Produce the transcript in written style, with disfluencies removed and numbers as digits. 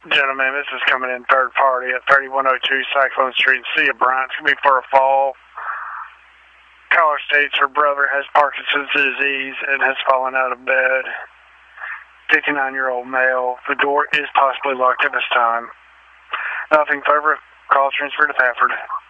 Gentlemen, this is coming in third party at 3102 Cyclone Street in Sea Bryant. It's going to be for a fall. Caller states her brother has Parkinson's disease and has fallen out of bed. 59-year-old male. The door is possibly locked at this time. Nothing further. Call transfer to Pafford.